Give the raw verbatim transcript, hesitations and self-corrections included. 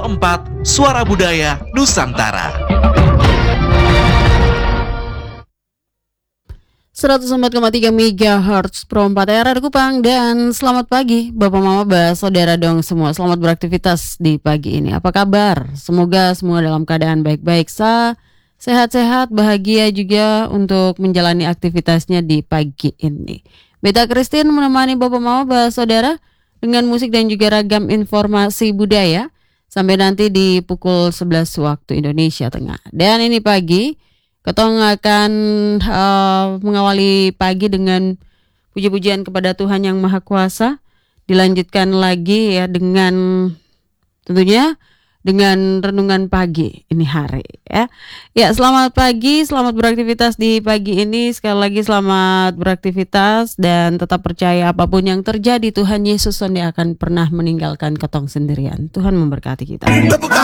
empat Suara Budaya Nusantara. seratus empat koma tiga megahertz Pro empat R R Kupang. Dan selamat pagi Bapak Mama Ba, saudara dong semua. Selamat beraktivitas di pagi ini. Apa kabar? Semoga semua dalam keadaan baik-baik sah, sehat-sehat, bahagia juga untuk menjalani aktivitasnya di pagi ini. Beta Christine menemani Bapak Mama Ba, saudara, dengan musik dan juga ragam informasi budaya sampai nanti di pukul sebelas waktu Indonesia Tengah. Dan ini pagi Ketong akan uh, mengawali pagi dengan puji-pujian kepada Tuhan Yang Maha Kuasa. Dilanjutkan lagi ya dengan tentunya dengan renungan pagi ini hari ya. Ya, selamat pagi, selamat beraktivitas di pagi ini. Sekali lagi selamat beraktivitas dan tetap percaya apapun yang terjadi Tuhan Yesus tidak akan pernah meninggalkan ketong sendirian. Tuhan memberkati kita.